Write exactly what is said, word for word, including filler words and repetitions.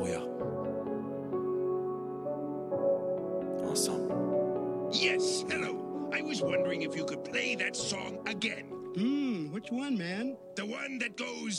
for you. Awesome. Yes, hello. I was wondering if you could play that song again. Hmm, which one, man? The one that goes...